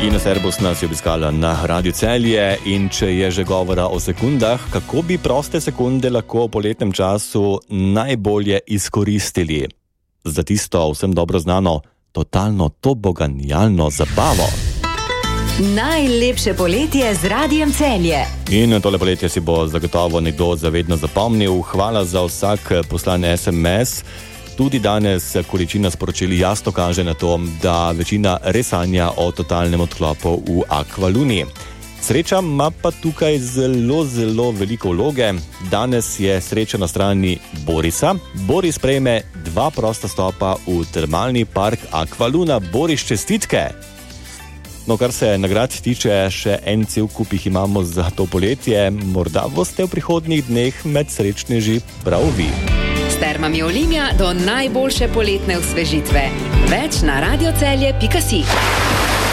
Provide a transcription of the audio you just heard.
Ina Serbus nas je obiskala na Radiu Celje in če je že govora o sekundah, kako bi proste sekunde lahko v poletnem času najbolje izkoristili za tisto vsem dobro znano totalno toboganijalno zabavo. Najlepše poletje z Radiem Celje. In tole poletje si bo zagotovo nekdo zavedno zapomnil. Hvala za vsak poslan SMS. Tudi danes količina sporočil jasno kaže na to, da večina res sanja o totalnem odklopu v Aqualuni. Sreča ima pa tukaj zelo veliko vloge. Danes je sreča na strani Borisa. Boris prejme 2 prosta stopa v termalni park Aqualuna. Boris, čestitke! No, kar se nagrad tiče, še en cel kup jih imamo za to poletje. Morda boste v prihodnjih dneh med srečneži prav vi. S termami Olimia do najboljše poletne osvežitve. Več na radiocelje.si.